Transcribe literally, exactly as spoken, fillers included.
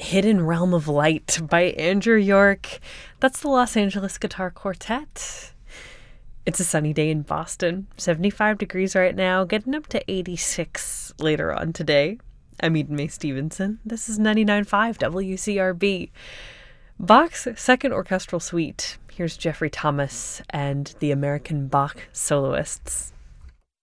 Hidden Realm of Light by Andrew York. That's the Los Angeles Guitar Quartet. It's a sunny day in Boston, seventy-five degrees right now, getting up to eighty-six later on today. I'm Eden Mae Stevenson. This is ninety-nine point five W C R B. Bach's Second Orchestral Suite. Here's Jeffrey Thomas and the American Bach Soloists.